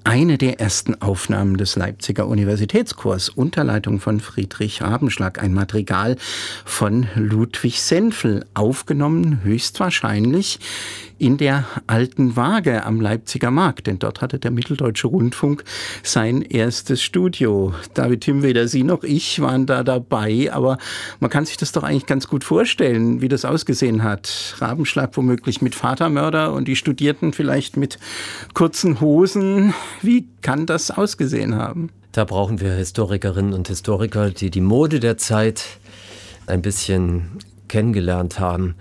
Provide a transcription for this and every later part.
eine der ersten Aufnahmen des Leipziger Universitätschors unter Leitung von Friedrich Rabenschlag, ein Madrigal von Ludwig Senfl, aufgenommen höchstwahrscheinlich in der Alten Waage am Leipziger Markt, denn dort hatte der Mitteldeutsche Rundfunk sein erstes Studio. David Timm, weder Sie noch ich waren da dabei, aber man kann sich das doch eigentlich ganz gut vorstellen, wie das ausgesehen hat. Rabenschlag womöglich mit Vatermörder und die Studierten vielleicht mit kurzen Hosen. Wie kann das ausgesehen haben? Da brauchen wir Historikerinnen und Historiker, die die Mode der Zeit ein bisschen kennengelernt haben.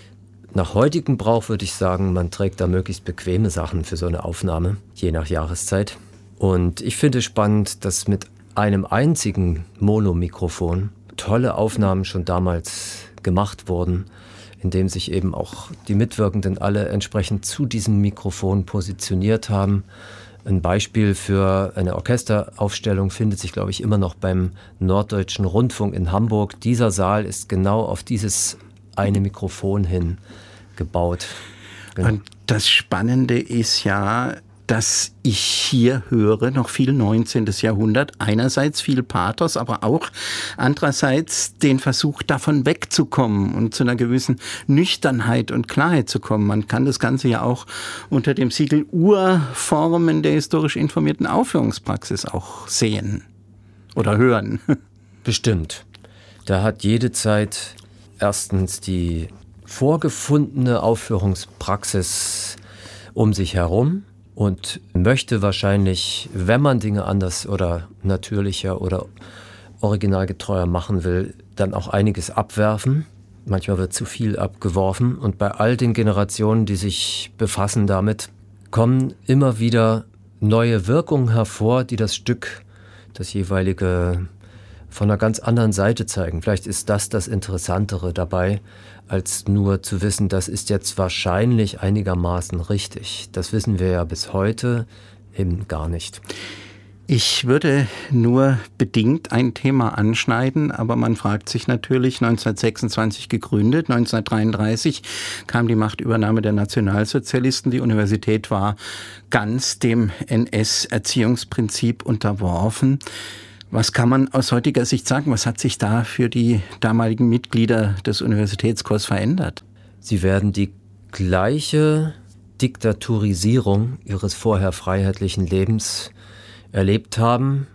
Nach heutigem Brauch würde ich sagen, man trägt da möglichst bequeme Sachen für so eine Aufnahme, je nach Jahreszeit. Und ich finde spannend, dass mit einem einzigen Monomikrofon tolle Aufnahmen schon damals gemacht wurden, indem sich eben auch die Mitwirkenden alle entsprechend zu diesem Mikrofon positioniert haben. Ein Beispiel für eine Orchesteraufstellung findet sich, glaube ich, immer noch beim Norddeutschen Rundfunk in Hamburg. Dieser Saal ist genau auf dieses eine Mikrofon hin gebaut. Genau. Und das Spannende ist ja, dass ich hier höre, noch viel 19. Jahrhundert, einerseits viel Pathos, aber auch andererseits den Versuch, davon wegzukommen und zu einer gewissen Nüchternheit und Klarheit zu kommen. Man kann das Ganze ja auch unter dem Siegel Urformen der historisch informierten Aufführungspraxis auch sehen oder hören. Bestimmt. Da hat jede Zeit erstens die vorgefundene Aufführungspraxis um sich herum und möchte wahrscheinlich, wenn man Dinge anders oder natürlicher oder originalgetreuer machen will, dann auch einiges abwerfen. Manchmal wird zu viel abgeworfen und bei all den Generationen, die sich befassen damit, kommen immer wieder neue Wirkungen hervor, die das Stück, das jeweilige, von einer ganz anderen Seite zeigen. Vielleicht ist das Interessantere dabei, als nur zu wissen, das ist jetzt wahrscheinlich einigermaßen richtig. Das wissen wir ja bis heute eben gar nicht. Ich würde nur bedingt ein Thema anschneiden, aber man fragt sich natürlich, 1926 gegründet, 1933 kam die Machtübernahme der Nationalsozialisten. Die Universität war ganz dem NS-Erziehungsprinzip unterworfen. Was kann man aus heutiger Sicht sagen? Was hat sich da für die damaligen Mitglieder des Universitätschors verändert? Sie werden die gleiche Diktaturisierung ihres vorher freiheitlichen Lebens erlebt haben,